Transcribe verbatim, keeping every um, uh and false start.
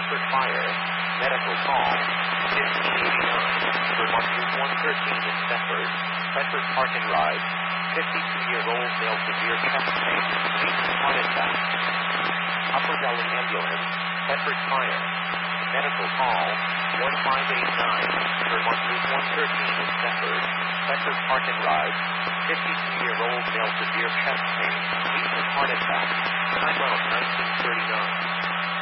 Bedford Fire, medical call, fifteen eighty-nine, Vermont News one thirteen in Bedford, Bedford Park and Ride, fifty-two-year-old male severe chest pain, recent heart attack. Upper Valley Ambulance, Bedford Fire, medical call, one five eight nine, Vermont News one thirteen in Bedford, Bedford Park and Ride, fifty-two-year-old male severe chest pain, recent heart attack, time of nineteen thirty-nine.